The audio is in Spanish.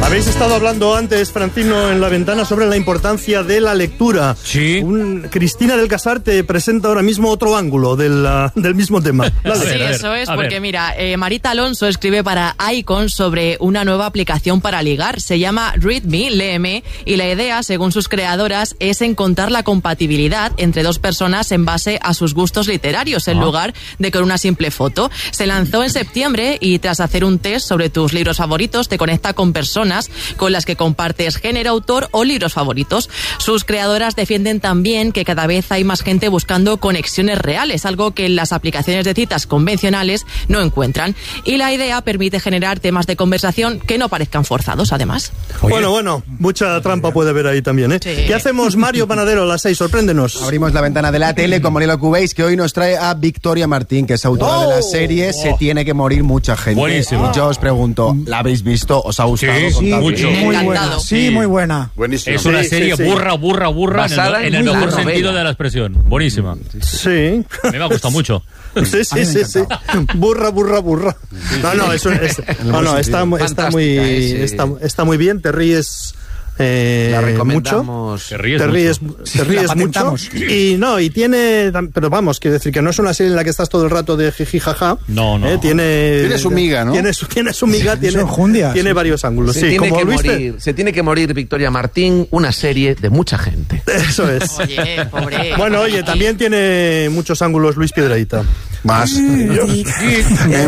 Habéis estado hablando antes, Francino, en La Ventana, sobre la importancia de la lectura. Sí. Cristina del Casar te presenta ahora mismo otro ángulo del mismo tema. Sí, eso es, porque mira, Marita Alonso escribe para Icon sobre una nueva aplicación para ligar. Se llama Read Me, léeme, y la idea, según sus creadoras, es encontrar la compatibilidad entre dos personas en base a sus gustos literarios, en lugar de con una simple foto. Se lanzó en septiembre y tras hacer un test sobre tus libros favoritos, te conecta con personas con las que compartes género, autor o libros favoritos. Sus creadoras defienden también que cada vez hay más gente buscando conexiones reales, algo que en las aplicaciones de citas convencionales no encuentran. Y la idea permite generar temas de conversación que no parezcan forzados, además. Bueno, mucha trampa puede haber ahí también, ¿eh? Sí. ¿Qué hacemos, Mario Panadero, a las 6? Sorpréndenos. Abrimos la ventana de la tele con Mariela Cubéis, que hoy nos trae a Victoria Martín, que es autora de la serie Se tiene que morir mucha gente. Buenísimo. Yo os pregunto, ¿la habéis visto? ¿Os ha gustado? Sí, mucho. Muy buena. Sí, muy buena. Buenísimo. Es una serie burra basada en el mejor sentido de la expresión. Buenísima. Sí. A mí me ha gustado mucho. Sí. Burra. No, está muy bien, te ríes. La recomendamos mucho. Te ríes mucho. Y tiene, pero vamos, quiero decir que no es una serie en la que estás todo el rato de jiji jaja. No. Tiene su miga, ¿no? Tiene su miga, tiene varios ángulos. Se tiene que morir Victoria Martín, una serie de mucha gente. Eso es. Oye, pobre. Bueno, también tiene muchos ángulos Luis Piedrahita. Más. En